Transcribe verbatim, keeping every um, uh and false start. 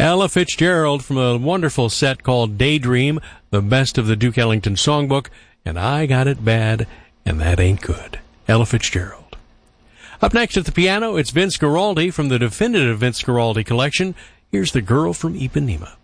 Ella Fitzgerald from a wonderful set called Daydream, the best of the Duke Ellington songbook, and I Got It Bad, and That Ain't Good. Ella Fitzgerald. Up next at the piano, it's Vince Guaraldi from the definitive Vince Guaraldi collection. Here's The Girl from Ipanema.